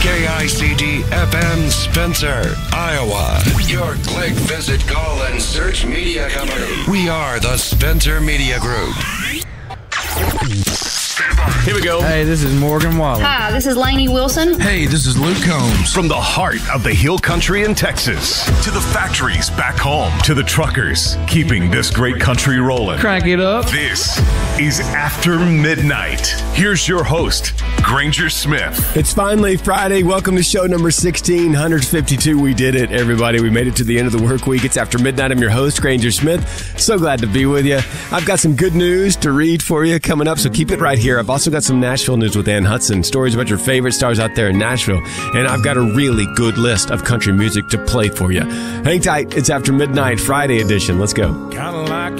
KICD FM Spencer, Iowa. Your click, visit, call, and search media company. We are the Spencer Media Group. Here we go. Hey, this is Morgan Wallen. Hi, this is Lainey Wilson. Hey, this is Luke Combs. From the heart of the Hill Country in Texas to the factories back home to the truckers keeping this great country rolling. Crank it up. This is After Midnight. Here's your host, Granger Smith. It's finally Friday. Welcome to show number 1652. We did it, everybody. We made it to the end of the work week. It's After Midnight. I'm your host, Granger Smith. So glad to be with you. I've got some good news to read for you coming up, so keep it right here. I've also got some Nashville news with Ann Hudson, stories about your favorite stars out there in Nashville, and I've got a really good list of country music to play for you. Hang tight. It's After Midnight, Friday edition. Let's go. Kinda like